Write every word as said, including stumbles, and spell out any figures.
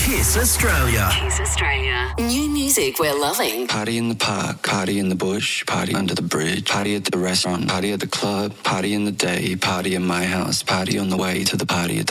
Kiss Australia. Kiss Australia. New music we're loving. Party in the park, party in the bush, party under the bridge, party at the restaurant, party at the club, party in the day, party in my house, party on the way to the party at